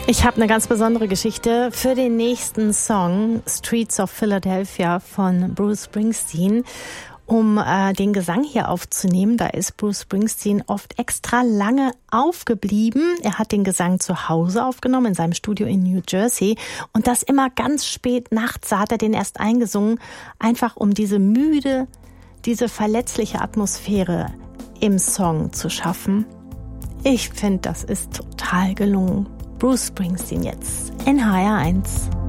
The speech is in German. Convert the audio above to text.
Ich habe eine ganz besondere Geschichte für den nächsten Song, Streets of Philadelphia von Bruce Springsteen. Um den Gesang hier aufzunehmen, da ist Bruce Springsteen oft extra lange aufgeblieben. Er hat den Gesang zu Hause aufgenommen, in seinem Studio in New Jersey. Und das immer ganz spät nachts, hat er den erst eingesungen, einfach um diese müde, diese verletzliche Atmosphäre im Song zu schaffen. Ich finde, das ist total gelungen. Bruce Springsteen jetzt in HR1.